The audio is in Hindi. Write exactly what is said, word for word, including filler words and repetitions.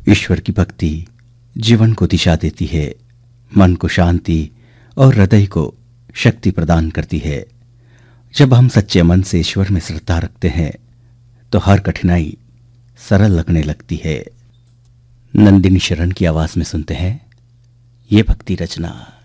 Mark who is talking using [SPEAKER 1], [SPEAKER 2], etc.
[SPEAKER 1] ईश्वर की भक्ति जीवन को दिशा देती है, मन को शांति और हृदय को शक्ति प्रदान करती है। जब हम सच्चे मन से ईश्वर में श्रद्धा रखते हैं तो हर कठिनाई सरल लगने लगती है। नंदिनी शरण की आवाज में सुनते हैं ये भक्ति रचना।